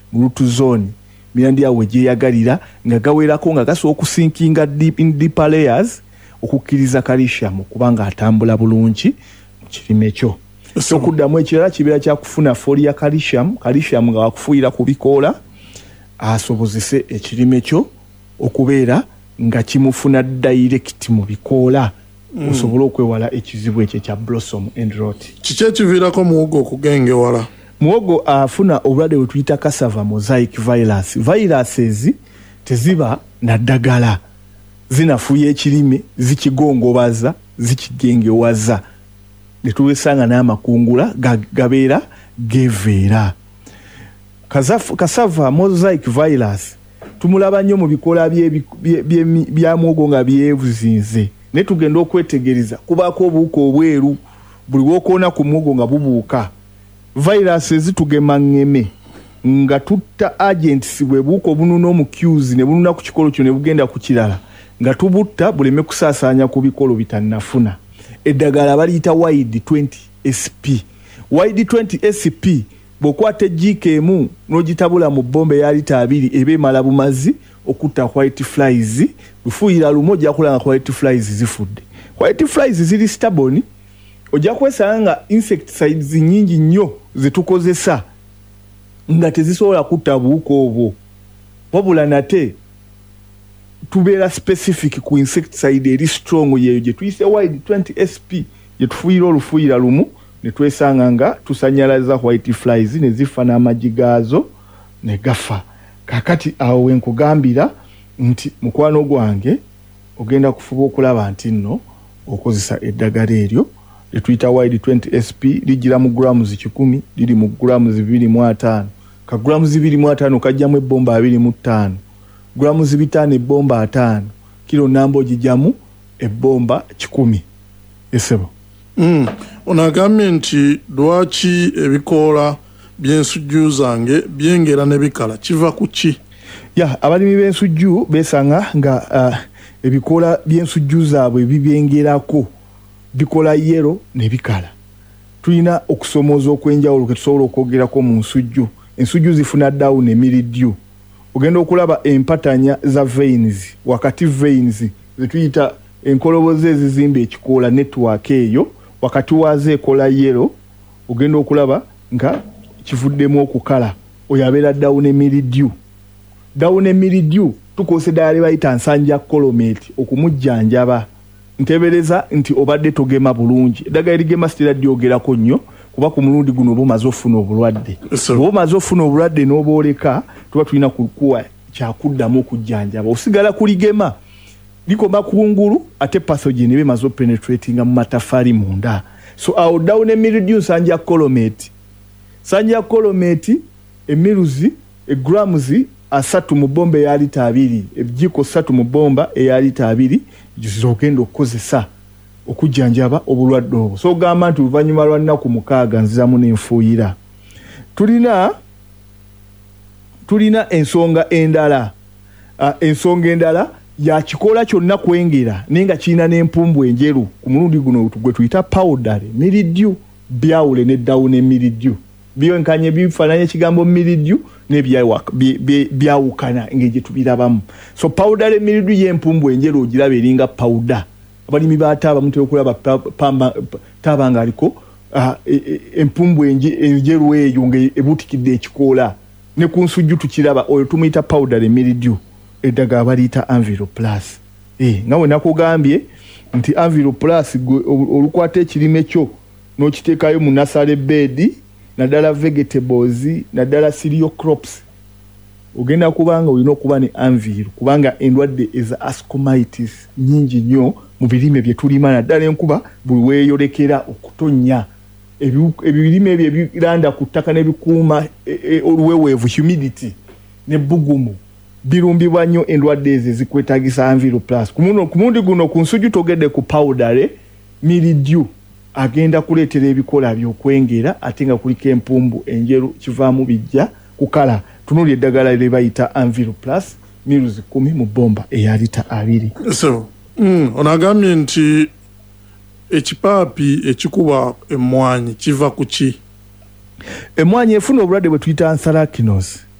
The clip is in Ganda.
root zone mirandi yawe gye yagalira nga gawerako nga gasobola okusinkinga in deeper layers okukkiriza calcium kubanga atambula bulungi mu kirime kyo. So kuddamu ekirala kibeera kya kufuna folia calcium nga wakufuuyira ku bikoola asobozese ekirime kyo okubeera nga kimufuna direct mu bikoola osobola okwewala ekizibu ekyo kya blossom end rot. Kiki ekiviirako muwogo okugengewala? Muwogo afuna obulwadde bwe tuyita cassava mosaic virus. Viruses teziba na ddagala, zinafuya ekirime zikigongobaza zikigengewaza ne tuwesanga n'amakungula gabeera geveera. Cassava mosaic virus tumulaba nnyo mu bikoola bya muwogo nga byebuzinze ne tugenda okwetegereza kubaako obuwuka obweru buli wookoona ku muwogo nga bubuuka. Virus zitugema ngeme nga tutta agents bwe buuko bununa omucues ne bununa ku kikolo kyo ne bugenda ku kirala nga tubutta buleme kusaasaanya ku bikolo bitannafuna. Eddagala baliyita wide 20 SP. Wide 20 SP bw'okwata ejjiikemu n'ogitabula mu bbomba eya lita 2 eba emala bumazi okutta white flies. Lufuuyira lumu ojja kulaba white flies zifudde. White flies ziri stubborn. Ojja kwesanga nga insecticides nyingi nnyo zetukozesa nga tezisobola kutta buwuka obwo. Wabula nate tubeera specific ku insecticide eri strong yeyo gye tuyise wide 20 SP gye tufuuyira olufuuyira lumu ne twesanga nga tusanyalaza white flies ne zifa n'amagi gaazo ne gafa. Kakati awo wenkugambira nti mukwano gwange ogenda kufuba okulaba nti nno okozesa eddagala eryo etuyita wide 20 SP lijira mu grams 10 liri mu grams 2.5 ka grams 2.5 kajjamu ebbomba 2.5 grams 5 ebbomba 5 kilo nambo gijamu ebbomba 10 esebo. Onagambye nti lwaki ebikoola by'ensujju zange byengera ne bikala kiva ku ki? Abalimi b'ensujju besanga nga ebikoola by'ensujju zaabwe bibyengerako bikola yero ne bikala. Tulina okusomooza okwenjawulo ke tusobola okwogerako mu nsujju. Ensujju zifuna down emiriddyu. Ogenda okulaba empatanya za veins wakati veins zetuyita enkoloboze ezizimba ekikoola network eyo wakati waazo ekola yero ogenda okulaba nga kivuddemu okukala oyo abeera down emiriddyu. Down emiriddyu tukozesa eddagala bayita nsanja colomate okumujjanjaba. Ntebereza nti obadde togema bulungi. Eddagala erigema sitera dyogerako nnyo kuba ku mulundi guno obumaze ofuna obulwadde. Obumaze ofuna obulwadde n'obooleka tuba tulina kukuwa kyakuddamu okujjanjaba. Osigala kuligema likoma kungulu ate pathogen bemaze penetratinga mu matafari munda. So awo down emiriddyu nsanja colomate. Nsanja colomate emiruzi grams 3 mu bomba eya lita 2 ebijiko 3 mu bomba eya lita 2 zizogenda okukozesa okujjanjaba obulwadde obwo. So gamba nti oluvannyuma lwa nnaku 6 nzizamu n'enfuuyira. Tulina ensonga endala. Ensonga endala ya kikoola kyonna kwengera naye nga kirina n'empumbu enjeru ku mulundi guno gwe tuyita powder miriddyu byawule ne down emiriddyu. Byenkanye bifaananya ekigambo miriddyu byawukana ng'egye tubirabamu. So powder emiriddyu y'empumbu enjeru ogiraba eringa powder. Abalimi baataaba mutera okulaba taaba ng'aliko empumbu enjeru eyo ng'ebuutikidde ekikoola. Ne ku nsujju tukiraba oyo tumuyita powder emiriddyu. Eddagala baliyita Anvilo Plus. Nga bwe nakugambye nti Anvilo Plus olukwata ekirime kyo n'okiteekayo mu nursery bed naddala vegetables naddala cereal crops ogenda kubanga olina okuba ne Anvilo kubanga endwadde eza ascomitis nyingi nnyo mu birime bye tulima naddala enkuba buli weeyolekera okutonnya ebirime ebyo ebiranda ku ttaka ne bikuuma oluweweevu humidity ne bbugumu birumbibwa nnyo endwadde ezo zikwetaagisa Anvilo Plus. Ku mundi guno ku nsujju togedde ku powder miriddyu agenda kuleetera ebikola by'okwengera ate nga kuliko empumbu enjeru kivaamu bijja kukala. Tunuulya eddagala lye bayita Anvilo Plus miruzi 10 mu bomba eya lita 2. So onagambye nti ekipaapi ekikuba emmwanyi kiva ku ki? Emmwanyi efuna obulwadde bwe tuyita anthracnose.